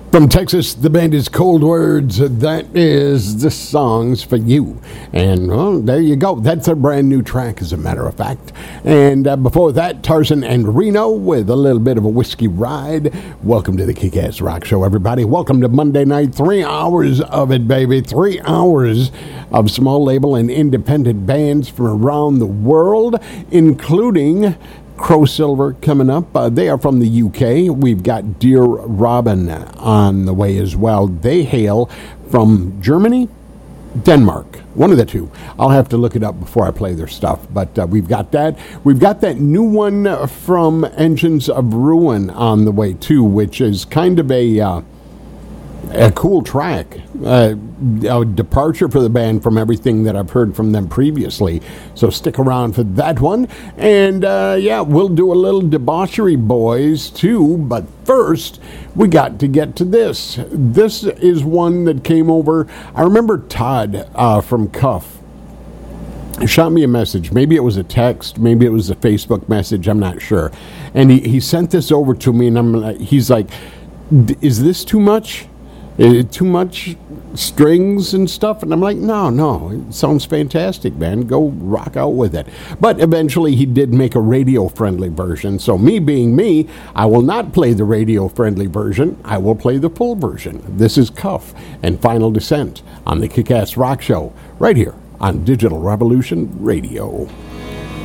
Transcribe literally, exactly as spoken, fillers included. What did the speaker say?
From Texas, the band is Cold Words. That is the songs for you. And, well, there you go. That's a brand new track, as a matter of fact. And uh, before that, Tarzan and Reno with a little bit of a whiskey ride. Welcome to the Kick-Ass Rock Show, everybody. Welcome to Monday night. Three hours of it, baby. Three hours of small label and independent bands from around the world, including Crow Silver coming up. Uh, they are from the U K. We've got Dear Robin on the way as well. They hail from Germany, Denmark. One of the two. I'll have to look it up before I play their stuff. But uh, we've got that. We've got that new one from Engines of Ruin on the way too, which is kind of a uh, a cool track. Uh, a departure for the band from everything that I've heard from them previously. So stick around for that one. And uh, yeah, we'll do a little Debauchery Boys too. But first, we got to get to this. This is one that came over. I remember Todd uh, from Cuff shot me a message. Maybe it was a text. Maybe it was a Facebook message. I'm not sure. And he, he sent this over to me, and I'm like, he's like, is this too much? Is it too much strings and stuff? And I'm like, no, no, it sounds fantastic, man. Go rock out with it. But eventually he did make a radio-friendly version. So me being me, I will not play the radio-friendly version. I will play the full version. This is Cuff and Final Descent on the Kick-Ass Rock Show right here on Digital Revolution Radio.